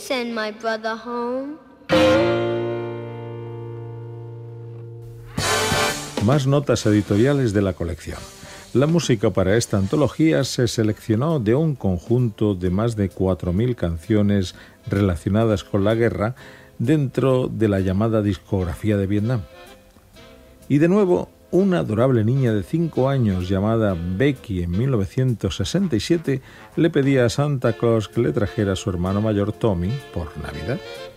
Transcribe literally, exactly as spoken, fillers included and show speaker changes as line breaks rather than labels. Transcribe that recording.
send my brother home?
Más notas editoriales de la colección. La música para esta antología se seleccionó de un conjunto de más de cuatro mil canciones relacionadas con la guerra dentro de la llamada discografía de Vietnam. Y de nuevo, una adorable niña de cinco años llamada Becky en mil novecientos sesenta y siete le pedía a Santa Claus que le trajera a su hermano mayor Tommy por Navidad.